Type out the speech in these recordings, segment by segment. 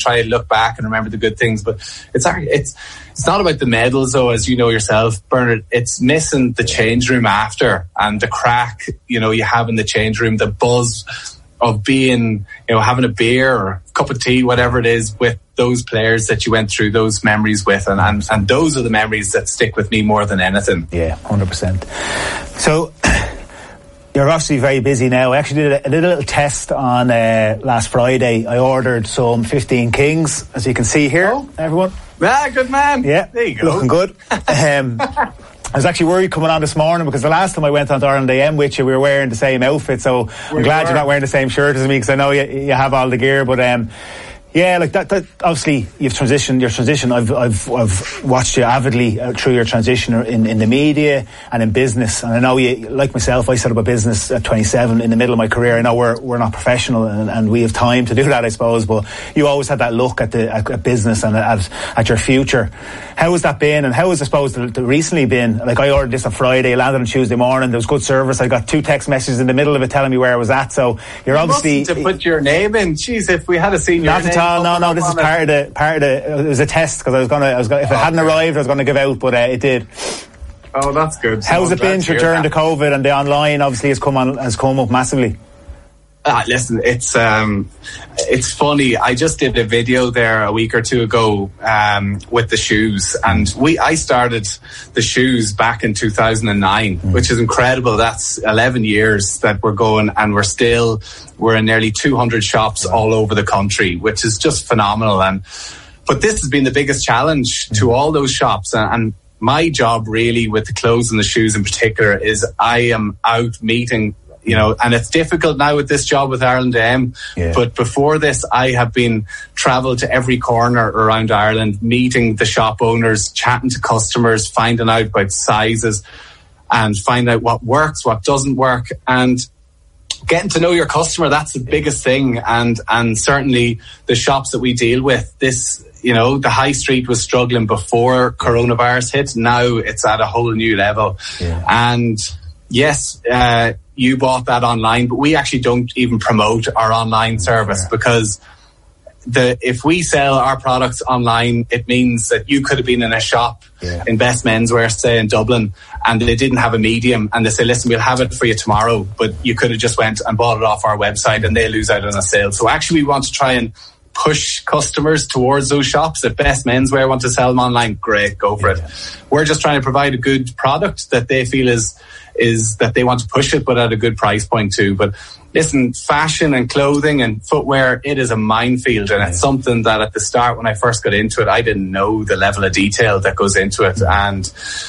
try to look back and remember the good things. But it's not about the medals, though, as you know yourself, Bernard. It's missing the change room after, and the crack, you know, you have in the change room, the buzz of being, you know, having a beer or a cup of tea, whatever it is, with those players that you went through those memories with, and those are the memories that stick with me more than anything. Yeah, 100%. So you're obviously very busy now. I actually did a little test on last Friday. I ordered some 15 Kings, as you can see here, everyone. Yeah, good man. Yeah, there you go. Looking good. I was actually worried coming on this morning because the last time I went on to Ireland AM with you, we were wearing the same outfit. So I'm glad you're not wearing the same shirt as me, because I know you have all the gear. But yeah, like that obviously you've transitioned. Your transition, I've watched you avidly through your transition in the media and in business. And I know you, like myself, I set up a business at 27 in the middle of my career. I know we're not professional and we have time to do that, I suppose. But you always had that look at business and at your future. How has that been? And how has, I suppose, the recently been? Like, I ordered this on Friday, landed on Tuesday morning. There was good service. I got 2 text messages in the middle of it telling me where I was at. So you're obviously to put your name in. Jeez, if we had a seen your name. No. This is part of the. It was a test because I was gonna. If it hadn't arrived, I was gonna give out, but it did. Oh, that's good. How's it been during the COVID and the online? Obviously, has come up massively. Listen, it's funny. I just did a video there a week or two ago with the shoes, and I started the shoes back in 2009, which is incredible. That's 11 years that we're going, and we're in nearly 200 shops all over the country, which is just phenomenal. But this has been the biggest challenge to all those shops, and my job really with the clothes and the shoes in particular is I am out meeting. You know, and it's difficult now with this job with Ireland AM. Yeah. But before this, I have been traveled to every corner around Ireland, meeting the shop owners, chatting to customers, finding out about sizes and find out what works, what doesn't work, and getting to know your customer. That's the biggest thing. And certainly the shops that we deal with, this, you know, the high street was struggling before coronavirus hit. Now it's at a whole new level. Yeah. And yes, you bought that online, but we actually don't even promote our online service because if we sell our products online, it means that you could have been in a shop in Best Menswear, say in Dublin, and they didn't have a medium, and they say, listen, we'll have it for you tomorrow, but you could have just went and bought it off our website and they lose out on a sale. So actually we want to try and push customers towards those shops. If Best Menswear want to sell them online, great, go for it. We're just trying to provide a good product that they feel is that they want to push it, but at a good price point too. But listen, fashion and clothing and footwear, it is a minefield, and it's something that at the start when I first got into it, I didn't know the level of detail that goes into it. And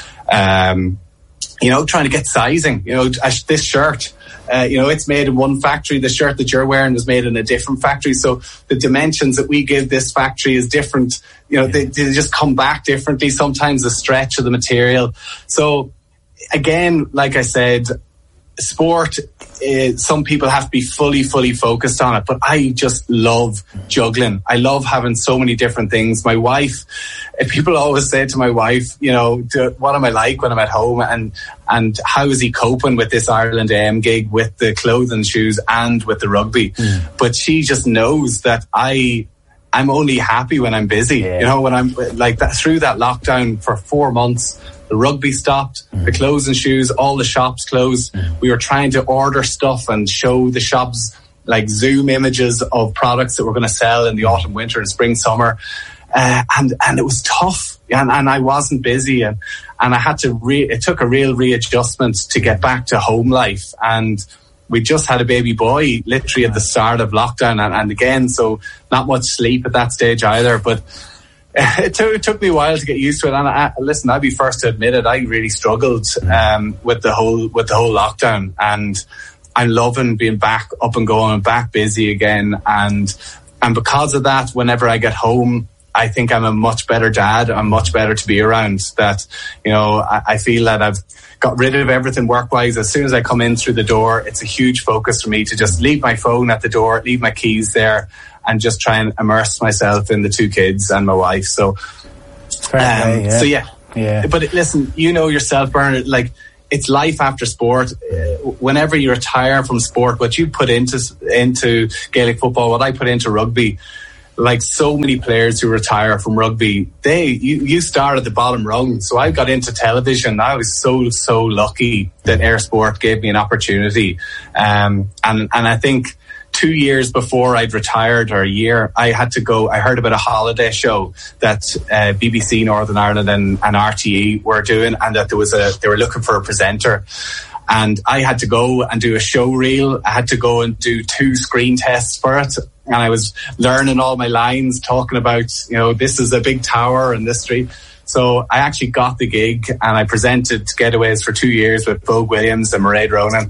you know, trying to get sizing, you know, this shirt, you know, it's made in one factory. The shirt that you're wearing is made in a different factory. So the dimensions that we give this factory is different. You know, they just come back differently. Sometimes the stretch of the material. So again, like I said, sport, some people have to be fully focused on it, but I just love juggling. I love having so many different things. My wife, people always say to my wife, you know, what am I like when I'm at home, and how is he coping with this Ireland AM gig with the clothing, shoes and with the rugby? But she just knows that I'm only happy when I'm busy. You know, when I'm like that through that lockdown for 4 months, the rugby stopped, the clothes and shoes, all the shops closed. We were trying to order stuff and show the shops like Zoom images of products that we're going to sell in the autumn, winter and spring, summer. And it was tough, and I wasn't busy, and I had to it took a real readjustment to get back to home life. And we just had a baby boy literally at the start of lockdown, and again, so not much sleep at that stage either, but it took me a while to get used to it. And listen, I'll be first to admit it, I really struggled with the whole lockdown, and I'm loving being back up and going and back busy again. And because of that, whenever I get home, I think I'm a much better dad. I'm much better to be around. That, you know, I feel that I've got rid of everything work-wise. As soon as I come in through the door, it's a huge focus for me to just leave my phone at the door, leave my keys there, and just try and immerse myself in the 2 kids and my wife. So, so yeah. But listen, you know yourself, Bernard, like, it's life after sport. Whenever you retire from sport, what you put into Gaelic football, what I put into rugby, like so many players who retire from rugby, you start at the bottom rung. So I got into television. I was so lucky that Air Sport gave me an opportunity. And I think 2 years before I'd retired, or a year, I heard about a holiday show that BBC Northern Ireland and RTE were doing, and that they were looking for a presenter. And I had to go and do a show reel. I had to go and do 2 screen tests for it. And I was learning all my lines, talking about, this is a big tower in this street. So I actually got the gig, and I presented Getaways for 2 years with Vogue Williams and Mairead Ronan.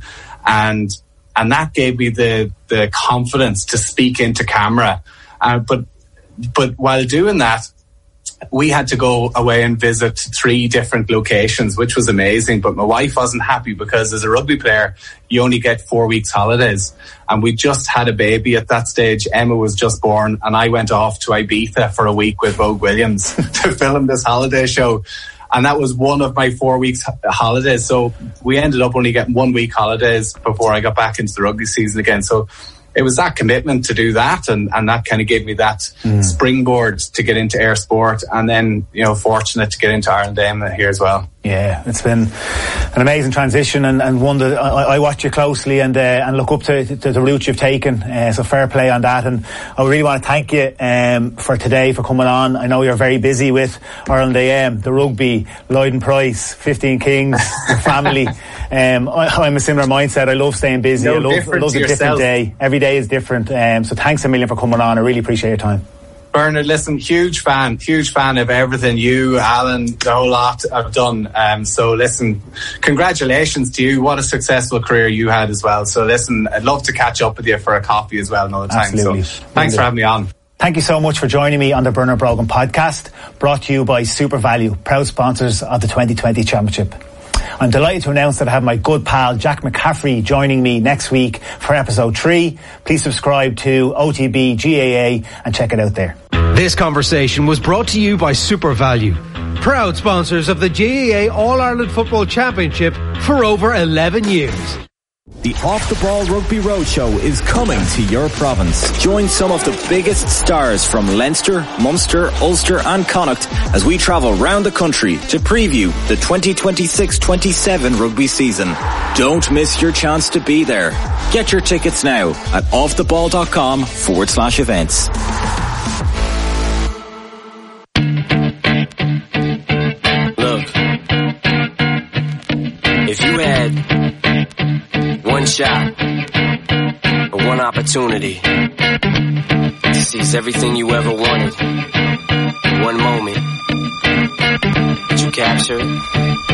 And that gave me the confidence to speak into camera. But while doing that, we had to go away and visit 3 different locations, which was amazing. But my wife wasn't happy because as a rugby player, you only get 4 weeks holidays. And we just had a baby at that stage. Emma was just born, and I went off to Ibiza for a week with Vogue Williams to film this holiday show. And that was one of my 4 weeks holidays. So we ended up only getting 1 week holidays before I got back into the rugby season again. So it was that commitment to do that, and that kind of gave me that springboard to get into Air Sport, and then fortunate to get into Ireland AM here as well. Yeah, it's been an amazing transition, and one that I watch you closely and look up to the route you've taken. So fair play on that, and I really want to thank you for today, for coming on. I know you're very busy with Ireland AM, the rugby, Lloyd and Price, 15 Kings, your family. I'm a similar mindset. I love staying busy. I love a different day. Every day is different. So thanks a million for coming on. I really appreciate your time. Bernard, listen, huge fan of everything you, Alan, the whole lot have done. So listen, congratulations to you. What a successful career you had as well. So listen, I'd love to catch up with you for a coffee as well another time. Absolutely. So thanks for having me on. Thank you so much for joining me on the Bernard Brogan podcast, brought to you by Super Value, proud sponsors of the 2020 Championship. I'm delighted to announce that I have my good pal Jack McCaffrey joining me next week for episode 3. Please subscribe to OTB GAA and check it out there. This conversation was brought to you by Super Value, proud sponsors of the GAA All-Ireland Football Championship for over 11 years. The Off the Ball Rugby Roadshow is coming to your province. Join some of the biggest stars from Leinster, Munster, Ulster and Connacht as we travel round the country to preview the 2026-27 rugby season. Don't miss your chance to be there. Get your tickets now at offtheball.com/events. Look, if you had one shot or one opportunity to seize everything you ever wanted in one moment, did you capture it?